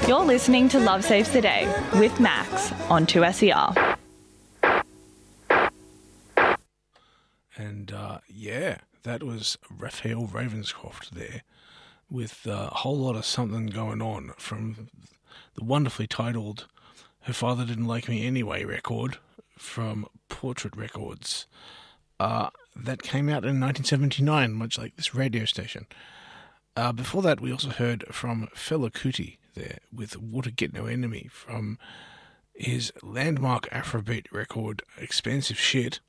You're listening to Love Saves the Day with Max on 2SER. And that was Raphael Ravenscroft there with a whole lot of something going on from the wonderfully titled Her Father Didn't Like Me Anyway record from Portrait Records. That came out in 1979, much like this radio station. Before that, we also heard from Fela Kuti there with Water Get No Enemy from his landmark Afrobeat record, Expensive Shit.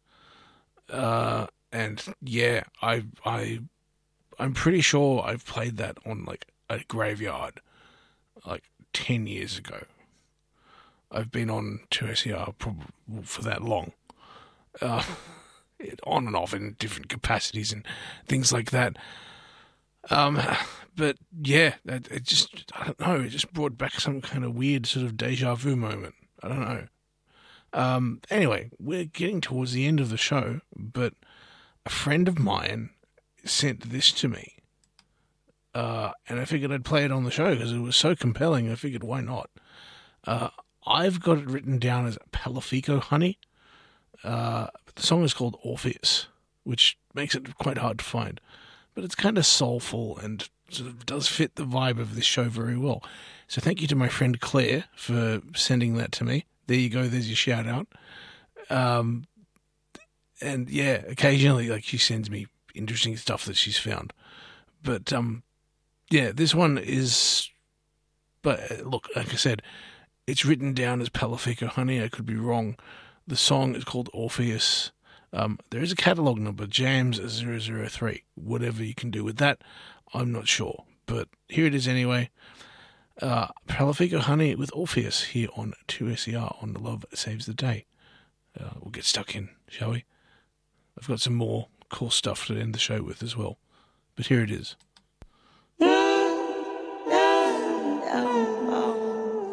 And yeah, I'm pretty sure I've played that on like a graveyard like 10 years ago. I've been on 2SER probably for that long. On and off in different capacities and things like that. But yeah, I don't know, it just brought back some kind of weird sort of deja vu moment. I don't know. Anyway, we're getting towards the end of the show, but a friend of mine sent this to me. And I figured I'd play it on the show because it was so compelling. I figured, why not? I've got it written down as Palafico Honey. The song is called Orpheus, which makes it quite hard to find. But it's kind of soulful and sort of does fit the vibe of this show very well. So thank you to my friend Claire for sending that to me. There you go, there's your shout out. And yeah, occasionally like she sends me interesting stuff that she's found. But yeah, this one is, but look, like I said, it's written down as Palafico Honey. I could be wrong. The song is called Orpheus. There is a catalogue number, Jams 003. Whatever you can do with that, I'm not sure. But here it is anyway. Palafico Honey with Orpheus here on 2SER on Love Saves the Day. We'll get stuck in, shall we? I've got some more cool stuff to end the show with as well. But here it is.